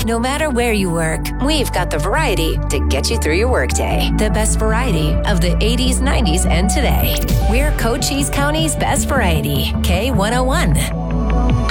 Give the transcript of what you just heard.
No matter where you work, we've got the variety to get you through your workday. The best variety of the 80s, 90s, and today. We're Cochise County's best variety. K101.